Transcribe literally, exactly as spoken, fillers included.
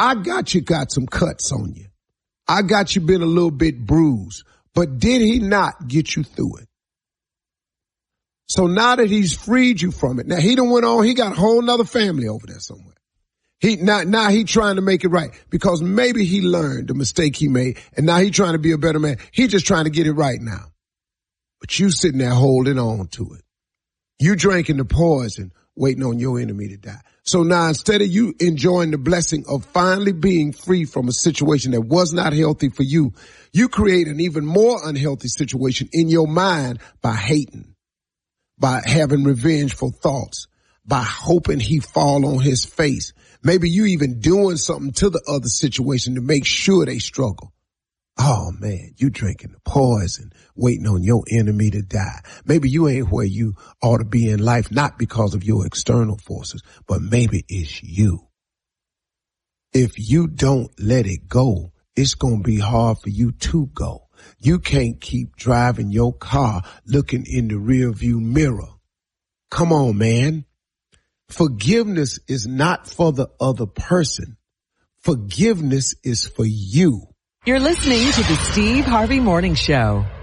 I got you got some cuts on you. I got you been a little bit bruised. But did he not get you through it? So now that he's freed you from it, now he done went on, he got a whole nother family over there somewhere. He now, now he trying to make it right because maybe he learned the mistake he made and now he trying to be a better man. He just trying to get it right now. But you sitting there holding on to it. You drinking the poison, waiting on your enemy to die. So now instead of you enjoying the blessing of finally being free from a situation that was not healthy for you, you create an even more unhealthy situation in your mind by hating, by having revengeful thoughts, by hoping he fall on his face. Maybe you even doing something to the other situation to make sure they struggle. Oh, man, you drinking the poison, waiting on your enemy to die. Maybe you ain't where you ought to be in life, not because of your external forces, but maybe it's you. If you don't let it go, it's going to be hard for you to go. You can't keep driving your car looking in the rearview mirror. Come on, man. Forgiveness is not for the other person. Forgiveness is for you. You're listening to the Steve Harvey Morning Show.